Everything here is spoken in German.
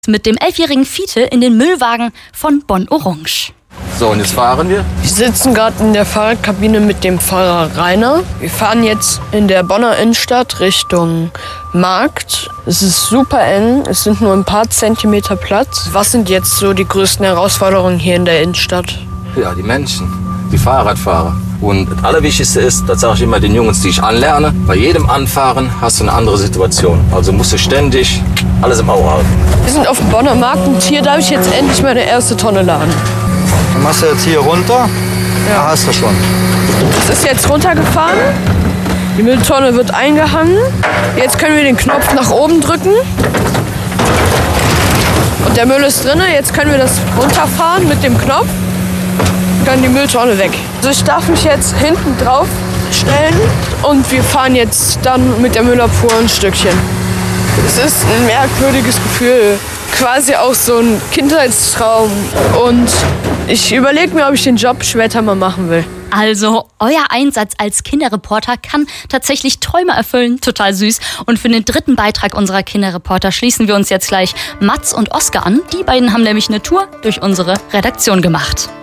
Mit dem 11-jährigen Fiete in den Müllwagen von Bonn Orange. So, und jetzt fahren wir. Wir sitzen gerade in der Fahrradkabine mit dem Fahrer Rainer. Wir fahren jetzt in der Bonner Innenstadt Richtung Markt. Es ist super eng, es sind nur ein paar Zentimeter Platz. Was sind jetzt so die größten Herausforderungen hier in der Innenstadt? Ja, die Menschen, die Fahrradfahrer. Und das Allerwichtigste ist, das sage ich immer den Jungs, die ich anlerne, bei jedem Anfahren hast du eine andere Situation. Also musst du ständig alles im Auge halten. Wir sind auf dem Bonner Markt und hier darf ich jetzt endlich meine erste Tonne laden. Dann machst du jetzt hier runter. Ja, hast du schon. Es ist jetzt runtergefahren. Die Mülltonne wird eingehangen. Jetzt können wir den Knopf nach oben drücken. Und der Müll ist drin. Jetzt können wir das runterfahren mit dem Knopf. Dann die Mülltonne weg. Also ich darf mich jetzt hinten drauf stellen und wir fahren jetzt dann mit der Müllabfuhr ein Stückchen. Es ist ein merkwürdiges Gefühl, quasi auch so ein Kindheitstraum. Und ich überlege mir, ob ich den Job später mal machen will. Also, euer Einsatz als Kinderreporter kann tatsächlich Träume erfüllen. Total süß. Und für den dritten Beitrag unserer Kinderreporter schließen wir uns jetzt gleich Mats und Oskar an. Die beiden haben nämlich eine Tour durch unsere Redaktion gemacht.